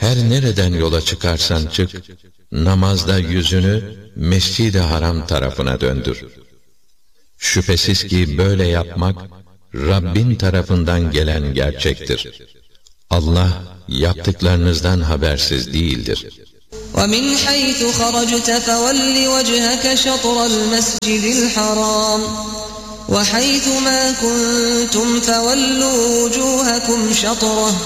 Her nereden yola çıkarsan çık, namazda yüzünü Mescid-i Haram tarafına döndür. Şüphesiz ki böyle yapmak, Rabbin tarafından gelen gerçektir. Allah, yaptıklarınızdan habersiz değildir. وَمِنْ حَيْثُ خَرَجْتَ فَوَلِّ وَجْهَكَ شَطْرَ الْمَسْجِدِ الْحَرَامِ وَحَيْثُ مَا كُنْتُمْ فَوَلُّوا وُجُوهَكُمْ شَطْرَهُ